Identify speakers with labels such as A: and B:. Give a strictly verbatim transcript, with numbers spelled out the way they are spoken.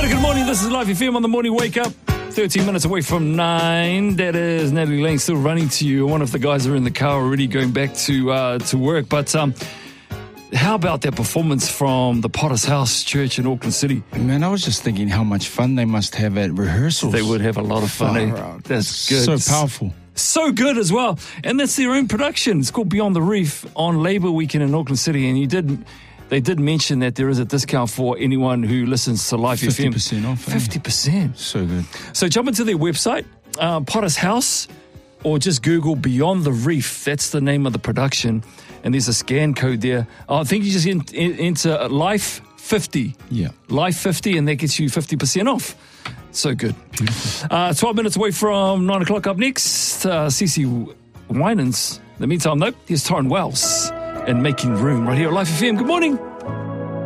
A: Good, good morning. This is Life F M on the morning wake up. thirteen minutes away from nine. That is Natalie Lane still running to you. One of the guys are in the car already going back to uh, to work. But um, how about that performance from the Potter's House Church in Auckland City?
B: Man, I was just thinking how much fun they must have at rehearsals.
A: They would have a lot of fun. Eh?
B: Out.
A: That's good.
B: So powerful.
A: So good as well. And that's their own production. It's called Beyond the Reef on Labour Weekend in Auckland City. And you did, they did mention that there is a discount for anyone who listens to Life F M.
B: fifty percent off. Eh?
A: fifty percent.
B: So good.
A: So jump into their website, uh, Potter's House, or just Google Beyond the Reef. That's the name of the production. And there's a scan code there. Oh, I think you just ent- enter Life fifty.
B: Yeah.
A: Life fifty, and that gets you fifty percent off. So good. Uh, twelve minutes away from nine o'clock. Up next, uh, Cece Winans. In the meantime, though, here's Torrin Wells and Making Room right here at Life F M. Good morning.